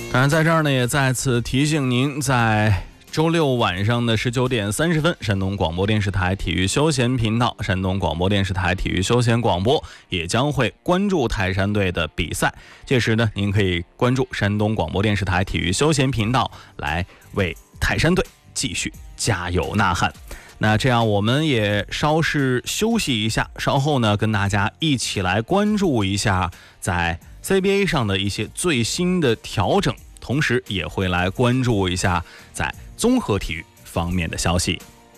当然，在这儿呢，也再次提醒您，在周六晚上的19点30分，山东广播电视台体育休闲频道、山东广播电视台体育休闲广播也将会关注泰山队的比赛。届时呢，您可以关注山东广播电视台体育休闲频道，来为泰山队继续加油呐喊。那这样我们也稍事休息一下，稍后呢跟大家一起来关注一下在 CBA 上的一些最新的调整，同时也会来关注一下在综合体育方面的消息。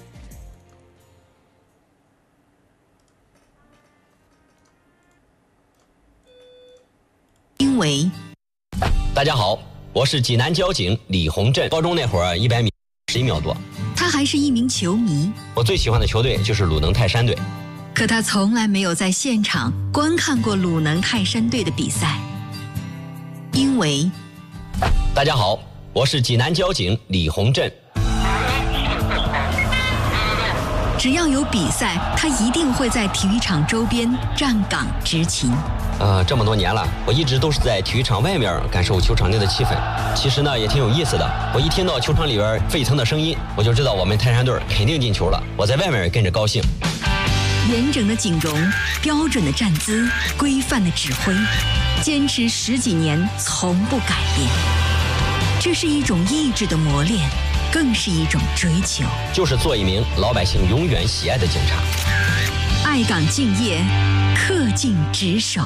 因为大家好，我是济南交警李洪振。高中那会儿100米11秒多。 他还是一名球迷， 我最喜欢的球队就是鲁能泰山队， 可他从来没有在现场观看过鲁能泰山队的比赛。因为大家好，我是济南交警李洪振。 只要有比赛，他一定会在体育场周边站岗执勤。 这么多年了，我一直都是在体育场外面感受球场内的气氛。其实呢，也挺有意思的。我一听到球场里边沸腾的声音，我就知道我们泰山队肯定进球了。我在外面跟着高兴。 严整的景容，标准的站姿，规范的指挥，坚持10几年，从不改变。这是一种意志的磨练，更是一种追求。 就是做一名老百姓永远喜爱的警察。 爱岗敬业，恪尽职守。